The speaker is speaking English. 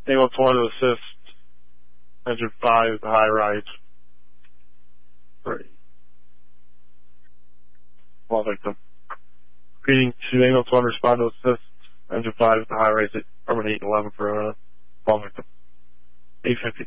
Ambulance 1 to assist. Engine 5, the high right. 3. Fall victim. Repeating to Ambulance 1, respond to assist. Engine 5, the high right. Department 8 and 11 for fall victim. 850.